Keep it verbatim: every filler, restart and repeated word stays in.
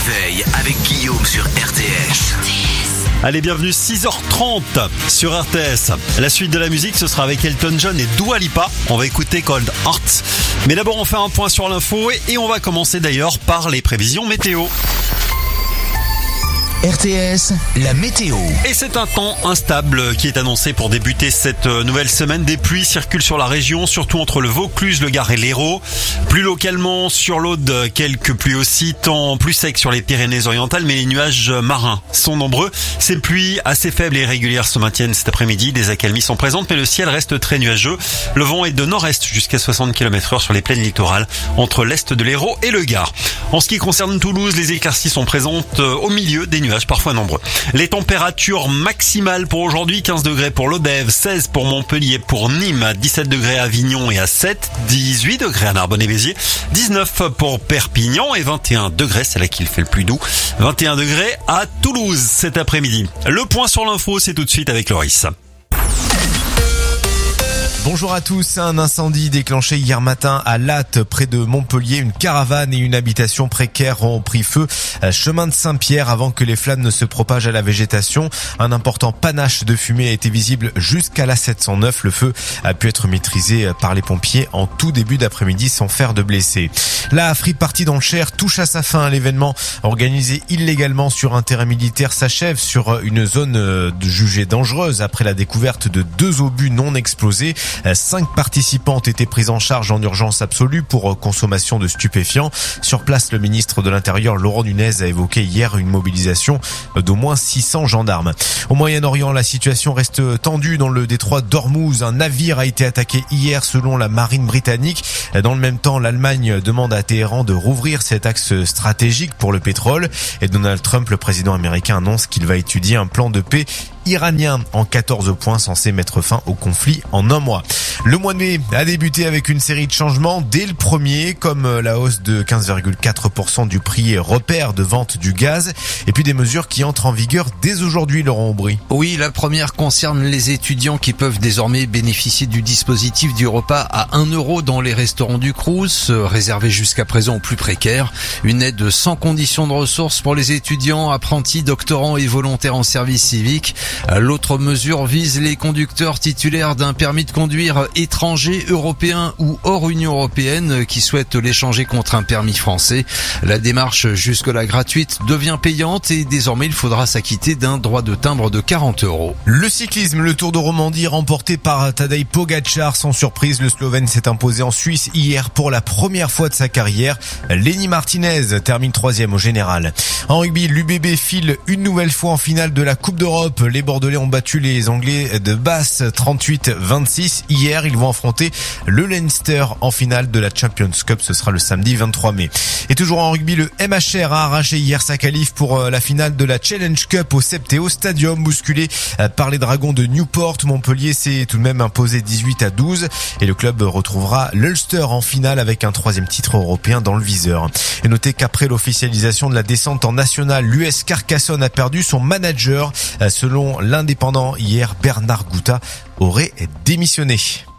réveil avec Guillaume sur R T S. Allez, bienvenue, six heures trente sur R T S. La suite de la musique, ce sera avec Elton John et Dua Lipa. On va écouter Cold Heart. Mais d'abord, on fait un point sur l'info et on va commencer d'ailleurs par les prévisions météo. R T S, la météo. Et c'est un temps instable qui est annoncé pour débuter cette nouvelle semaine. Des pluies circulent sur la région, surtout entre le Vaucluse, le Gard et l'Hérault. Plus localement sur l'Aude, quelques pluies aussi, temps plus sec sur les Pyrénées-Orientales, mais les nuages marins sont nombreux. Ces pluies assez faibles et régulières se maintiennent cet après-midi. Des accalmies sont présentes, mais le ciel reste très nuageux. Le vent est de nord-est jusqu'à soixante kilomètres heure sur les plaines littorales, entre l'est de l'Hérault et le Gard. En ce qui concerne Toulouse, les éclaircies sont présentes au milieu des nuages, parfois nombreux. Les températures maximales pour aujourd'hui, quinze degrés pour l'Odève, seize pour Montpellier, pour Nîmes, dix-sept degrés à Avignon et à sept, dix-huit degrés à Narbonne et Béziers, dix-neuf pour Perpignan et vingt et un degrés, c'est là qu'il fait le plus doux, vingt et un degrés à Toulouse cet après-midi. Le point sur l'info, c'est tout de suite avec Loris. Bonjour à tous. Un incendie déclenché hier matin à Latte, près de Montpellier. Une caravane et une habitation précaire ont pris feu. Chemin de Saint-Pierre, avant que les flammes ne se propagent à la végétation. Un important panache de fumée a été visible jusqu'à la sept cent neuf. Le feu a pu être maîtrisé par les pompiers en tout début d'après-midi sans faire de blessés. La free party dans le Cher touche à sa fin. L'événement organisé illégalement sur un terrain militaire s'achève sur une zone jugée dangereuse après la découverte de deux obus non explosés. Cinq participants ont été pris en charge en urgence absolue pour consommation de stupéfiants. Sur place, le ministre de l'Intérieur, Laurent Nunez, a évoqué hier une mobilisation d'au moins six cents gendarmes. Au Moyen-Orient, la situation reste tendue dans le détroit d'Ormuz. Un navire a été attaqué hier selon la marine britannique. Dans le même temps, l'Allemagne demande à Téhéran de rouvrir cet axe stratégique pour le pétrole. Et Donald Trump, le président américain, annonce qu'il va étudier un plan de paix iranien en quatorze points censé mettre fin au conflit en un mois. Le mois de mai a débuté avec une série de changements dès le premier, comme la hausse de quinze virgule quatre pour cent du prix repère de vente du gaz, et puis des mesures qui entrent en vigueur dès aujourd'hui, Laurent Aubry. Oui, la première concerne les étudiants qui peuvent désormais bénéficier du dispositif du repas à un euro dans les restaurants du Crous, réservé jusqu'à présent aux plus précaires. Une aide sans condition de ressources pour les étudiants, apprentis, doctorants et volontaires en service civique. L'autre mesure vise les conducteurs titulaires d'un permis de conduire étranger, européen ou hors Union européenne qui souhaitent l'échanger contre un permis français. La démarche jusque-là gratuite devient payante et désormais il faudra s'acquitter d'un droit de timbre de quarante euros. Le cyclisme, le Tour de Romandie remporté par Tadej Pogačar. Sans surprise, le Slovène s'est imposé en Suisse hier pour la première fois de sa carrière. Lenny Martinez termine troisième au général. En rugby, l'U B B file une nouvelle fois en finale de la Coupe d'Europe. Les Bordelais ont battu les Anglais de Basse trente-huit vingt-six. Hier, ils vont affronter le Leinster en finale de la Champions Cup. Ce sera le samedi vingt-trois mai. Et toujours en rugby, le M H R a arraché hier sa qualif pour la finale de la Challenge Cup au Septéo Stadium, bousculé par les Dragons de Newport. Montpellier s'est tout de même imposé dix-huit à douze et le club retrouvera l'Ulster en finale avec un troisième titre européen dans le viseur. Et notez qu'après l'officialisation de la descente en nationale, l'U S Carcassonne a perdu son manager. Selon l'Indépendant, hier, Bernard Gouta aurait démissionné.